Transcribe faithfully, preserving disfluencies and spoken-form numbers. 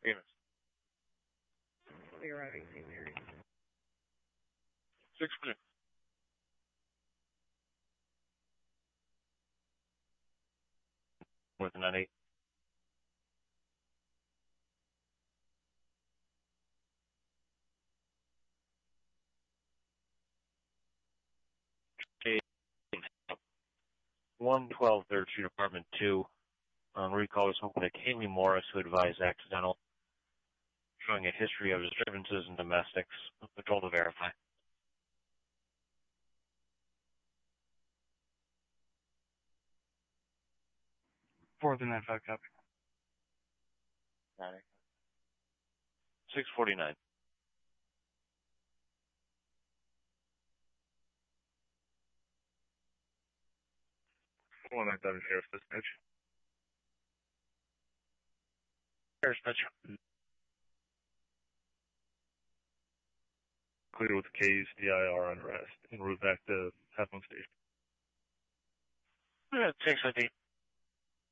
Phoenix. We're arriving Saint Mary's. six minutes. More than that eight. one twelve third Street, Apartment two. On recall was hoping that Kaylee Morris, who advised accidental, showing a history of disturbances and domestics. Patrol to verify. four three nine five, copy. six forty-nine. one nine seven, Sheriff's Dispatch. Sheriff's Dispatch. Clear with K's D I R on arrest. En route back to Half Moon Station. Yeah, six fifty.